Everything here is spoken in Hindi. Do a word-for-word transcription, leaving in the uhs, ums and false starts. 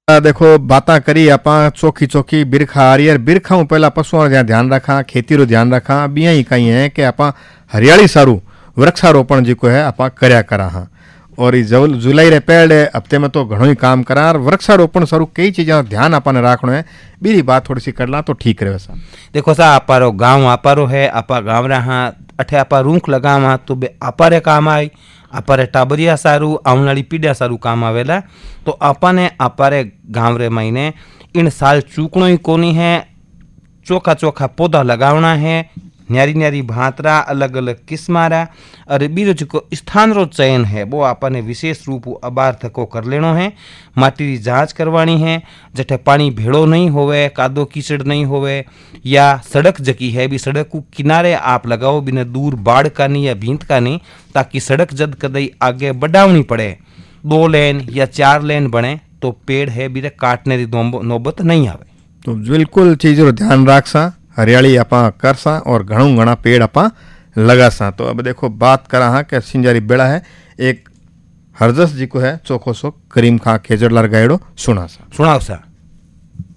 आ, देखो बातें करी आप चौखी चौखी बिरखा आ रही है बिरखा हूँ पहला पशुओं का ध्यान रखा खेती रो ध्यान रखा बिया ही कहीं है कि आप हरियाली सारू वृक्षारोपण जो है आप करया करा हाँ और जल जुलाई रे पहले हफ्ते में तो घणो ही काम करा और वृक्षारोपण सारू कई चीज़ों ध्यान अपन रखना है बीरी बात थोड़ी सी करला तो ठीक रहे सा। देखो सा अपारो गाँव अपारो है आपा गाँव रहा अठे आपा रूख लगावा तो बे अपारे काम आई अपारे टाबरिया सारू आवनाली पीढ़िया सारू काम आवेला तो अपने अपारे गाँव रे महीने इन साल चूकणो ही कोनी है चोखा चोखा पौधा लगावना है न्यारी न्यारी भांतरा अलग अलग किस्मारा और बीरो जो स्थान रो चयन है वो आपने विशेष रूप अबार थको कर लेनो है माटी की जांच करवानी है जठे पानी भेड़ो नहीं होवे कादो कीचड़ नहीं होवे या सड़क जकी है भी सड़क को किनारे आप लगाओ बिना दूर बाढ़ का नहीं या भींत का नहीं ताकि सड़क जद कदई आगे बढ़ावनी पड़े दो लेन या चार लेन बने तो पेड़ है भी काटने की नौबत नहीं आवे। तो बिल्कुल चीज़ों ध्यान रख सा हरियाली आप कर सा और घणो घना पेड़ आप लगा सा। तो अब देखो बात करा हाँ कि सिंजारी बेड़ा है एक हरजस जी को है चोखो सो करीम खां खेजड़लार गायड़ो सुना सा सुनाओ सा।